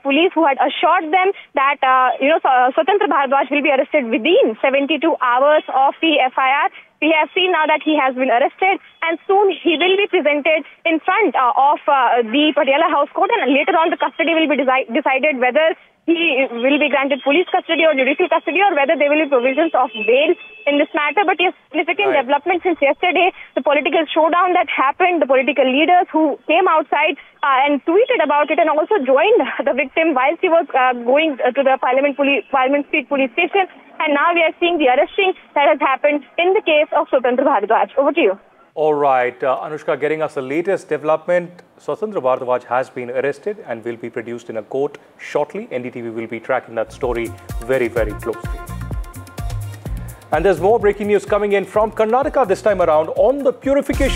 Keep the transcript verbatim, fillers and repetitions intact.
police, who had assured them that, uh, you know, Swatantra Bharadwaj will be arrested within seventy-two hours of the F I R. We have seen now that he has been arrested, and soon he will be presented in front uh, of uh, the Patiala House Court, and later on the custody will be deci decided whether he will be granted police custody or judicial custody, or whether there will be provisions of bail in this matter. But yes, significant right. development since yesterday, the political showdown that happened, the political leaders who came outside uh, and tweeted about it and also joined the victim while she was uh, going to the Parliament, Police, Parliament Street Police Station. And now we are seeing the arresting that has happened in the case of Swatantra Bharadwaj. Over to you. All right, uh, Anushka, getting us the latest development. Swatantra Bharadwaj has been arrested and will be produced in a court shortly. N D T V will be tracking that story very, very closely. And there's more breaking news coming in from Karnataka this time around on the purification